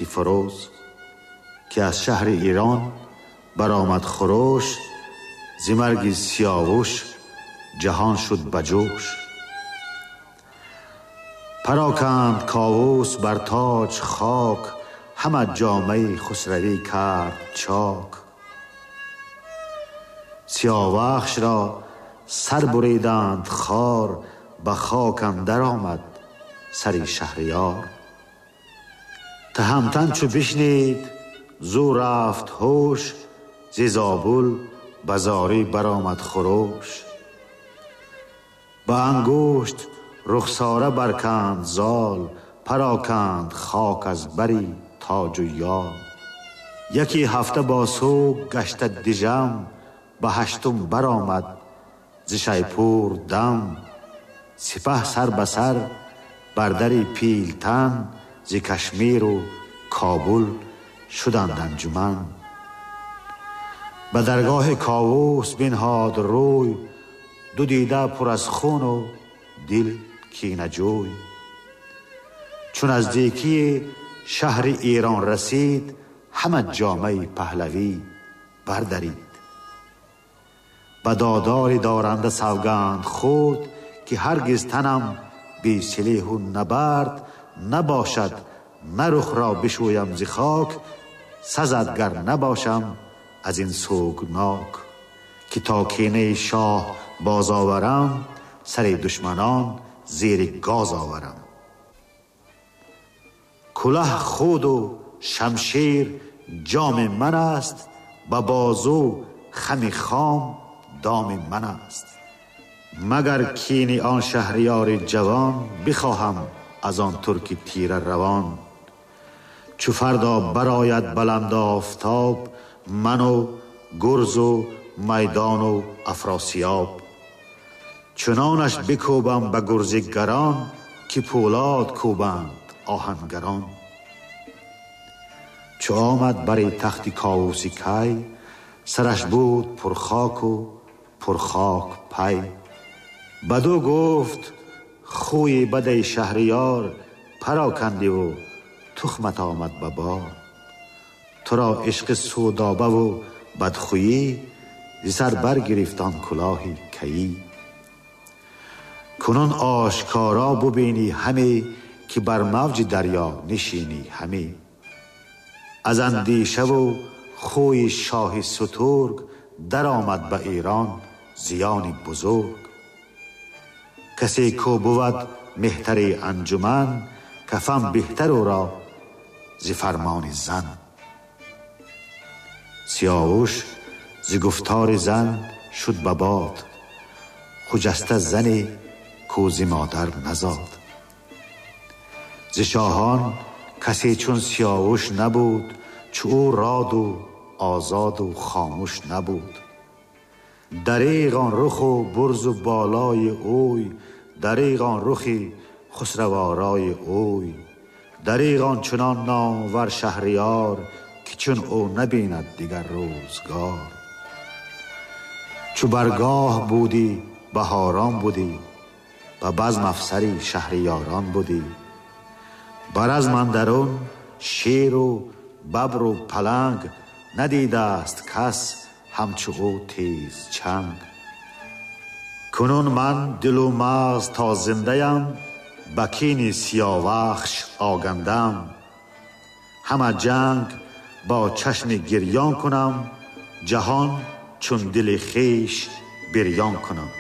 فروز که از شهر ایران برآمد خروش. ز مرگ سیاوش جهان شد بجوش. پراکند کاووس بر تاج خاک، همه جامه خسروی کرد چاک. سیاوخش را سر بریدند خار، به خاک اندر آمد سر شهریار. تهمتن چو بشنید زو رفت هوش، ز زابل به زاری برآمد خروش. به انگشت رخساره برکند زال، پراکند خاک از بری تاج و یال. یکی هفته با سوگ گشته دژم، به هشتم برآمد ز شیپور دم. سپه سر به سر بر در پیلتن، ز کشمیر و کابل شدند انجمن. به درگاه کاووس بنهاد روی، دو دیده پر از خون و دل کینه جوی. چون نزدیکی شهر ایران رسید، همه جامه پهلوی بردرید. به دادار دارنده سوگند خورد، که هرگز تنم بی سلیح و نبرد نباشد. نه رخ را بشویم ز خاک، سزد گر نباشم از این سوگناک. که تا کینه شاه باز آورم، سر دشمنان زیر گاز آورم. کله خود و شمشیر جام من است، به بازو خم خام دام من است. مگر کین آن شهریار جوان، بخواهم از آن ترک تیر روان. چو فردا برآید بلند آفتاب، من و گرز و میدان و افراسیاب. چنانش بکوبم به گرزگران، که پولاد کوبند آهنگران. چو آمد بر تخت کاووس کی، سرش بود پرخاک و پرخاک پی. بدو گفت خوی بد شهریار، پراکندی و تخمت آمد به بار. تو را عشق سودابه و بدخویی، ز سر برگرفتان کلاهی کیی. کنون آشکارا ببینی همی، که بر موج دریا نشینی همی. از اندیشه و خوی شاه سترگ، در آمد به ایران زیانی بزرگ. کسی کو بود مهتر انجمن، کفم بهتر او را ز فرمان زن. سیاوش ز گفتار زن شد به باد، خجسته زنی کو ز مادر نزاد. ز شاهان کسی چون سیاوش نبود، چو او راد و آزاد و خاموش نبود. دریغ آن رخ و برز و بالای اوی، دریغ آن رخی خسروآرای اوی. دریغ آن چنان نامور شهریار، که چون او نبیند دیگر روزگار. چو برگاه بودی بهاران بودی، و بزم افسری شهریاران بودی. بر از اندرون شیر و ببر و پلنگ، ندیده است کس همچو او تیز چنگ. کنون من دل و مغز تا زنده ام، به کین سیاوخش آگندم. همه جنگ با چشم گریان کنم، جهان چون دل خویش بریان کنم.